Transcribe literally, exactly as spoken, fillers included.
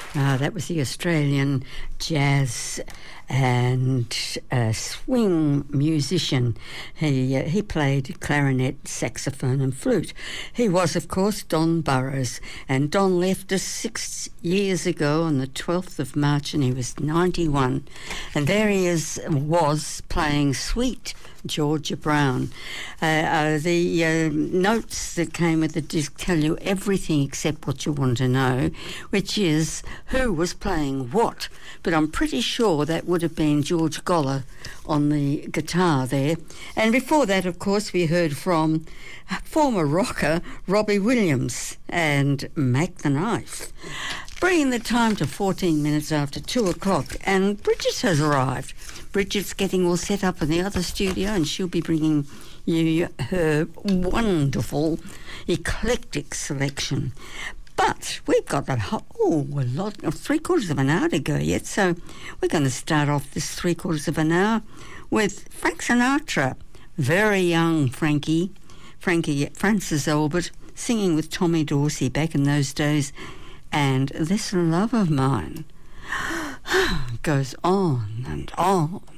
Uh, that was the Australian jazz and uh, swing musician. He uh, he played clarinet, saxophone and flute. He was, of course, Don Burrows, and Don left us six years ago on the twelfth of March, and he was ninety-one. And there he is, was playing Sweet Georgia Brown. Uh, uh, the uh, notes that came with the disc tell you everything except what you want to know, which is who was playing what. But I'm pretty sure that would have been George Goller on the guitar there. And before that, of course, we heard from former rocker Robbie Williams and Make the Knife. Bringing the time to fourteen minutes after two o'clock, and Bridget has arrived. Bridget's getting all set up in the other studio, and she'll be bringing you her wonderful, eclectic selection. But we've got that whole, oh, a lot, three quarters of an hour to go yet, so we're going to start off this three quarters of an hour with Frank Sinatra. Very young Frankie, Frankie Francis Albert, singing with Tommy Dorsey back in those days. And this love of mine goes on and on